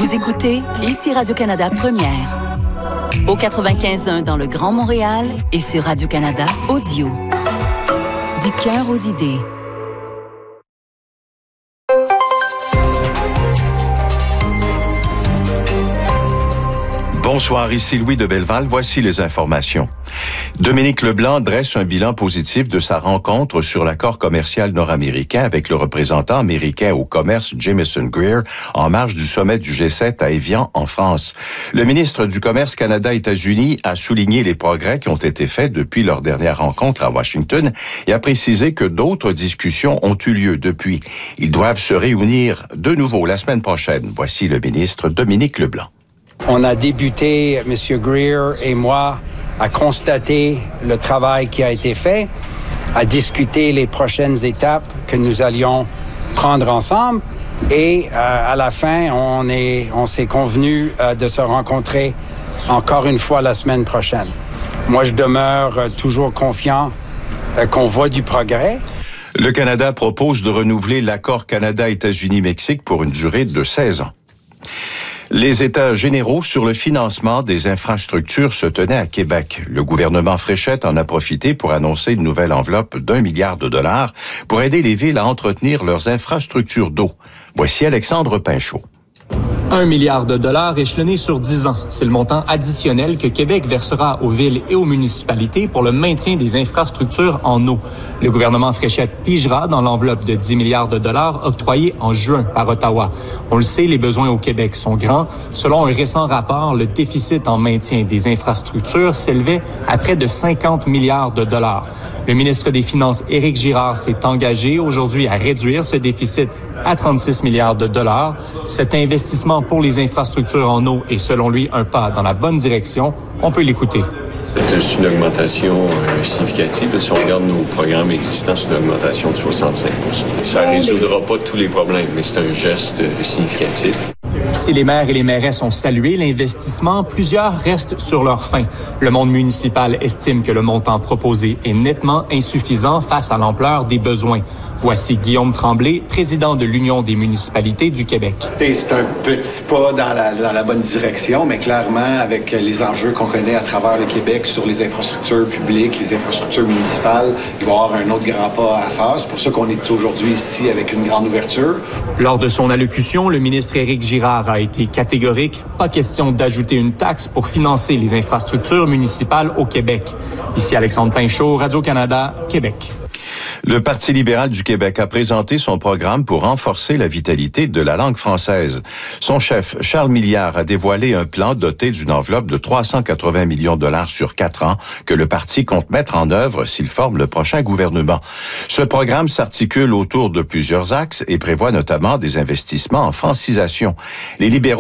Vous écoutez ici Radio-Canada Première. Au 95.1 dans le Grand Montréal et sur Radio-Canada Audio. Du cœur aux idées. Bonsoir, ici Louis de Belleval. Voici les informations. Dominique Leblanc dresse un bilan positif de sa rencontre sur l'accord commercial nord-américain avec le représentant américain au commerce Jamieson Greer en marge du sommet du G7 à Évian, en France. Le ministre du Commerce Canada-États-Unis a souligné les progrès qui ont été faits depuis leur dernière rencontre à Washington et a précisé que d'autres discussions ont eu lieu depuis. Ils doivent se réunir de nouveau la semaine prochaine. Voici le ministre Dominique Leblanc. On a débuté, M. Greer et moi, à constater le travail qui a été fait, à discuter les prochaines étapes que nous allions prendre ensemble. Et à la fin, on s'est convenu de se rencontrer encore une fois la semaine prochaine. Moi, je demeure toujours confiant qu'on voit du progrès. Le Canada propose de renouveler l'accord Canada-États-Unis-Mexique pour une durée de 16 ans. Les États généraux sur le financement des infrastructures se tenaient à Québec. Le gouvernement Fréchette en a profité pour annoncer une nouvelle enveloppe d'1 milliard de dollars pour aider les villes à entretenir leurs infrastructures d'eau. Voici Alexandre Pinchot. 1 milliard de dollars échelonné sur 10 ans. C'est le montant additionnel que Québec versera aux villes et aux municipalités pour le maintien des infrastructures en eau. Le gouvernement Fréchette pigera dans l'enveloppe de 10 milliards de dollars octroyée en juin par Ottawa. On le sait, les besoins au Québec sont grands. Selon un récent rapport, le déficit en maintien des infrastructures s'élevait à près de 50 milliards de dollars. Le ministre des Finances, Éric Girard, s'est engagé aujourd'hui à réduire ce déficit à 36 milliards de dollars. Cet investissement pour les infrastructures en eau est, selon lui, un pas dans la bonne direction. On peut l'écouter. C'est une augmentation significative. Si on regarde nos programmes existants, c'est une augmentation de 65 %. Ça ne résoudra pas tous les problèmes, mais c'est un geste significatif. Si les maires et les mairesses ont salué l'investissement, plusieurs restent sur leur faim. Le monde municipal estime que le montant proposé est nettement insuffisant face à l'ampleur des besoins. Voici Guillaume Tremblay, président de l'Union des municipalités du Québec. C'est un petit pas dans la bonne direction, mais clairement, avec les enjeux qu'on connaît à travers le Québec sur les infrastructures publiques, les infrastructures municipales, il va y avoir un autre grand pas à faire. C'est pour ça qu'on est aujourd'hui ici avec une grande ouverture. Lors de son allocution, le ministre Éric Girard a été catégorique. Pas question d'ajouter une taxe pour financer les infrastructures municipales au Québec. Ici Alexandre Pinchot, Radio-Canada, Québec. Le Parti libéral du Québec a présenté son programme pour renforcer la vitalité de la langue française. Son chef, Charles Milliard, a dévoilé un plan doté d'une enveloppe de 380 millions de dollars sur 4 ans que le parti compte mettre en œuvre s'il forme le prochain gouvernement. Ce programme s'articule autour de plusieurs axes et prévoit notamment des investissements en francisation. Les libéraux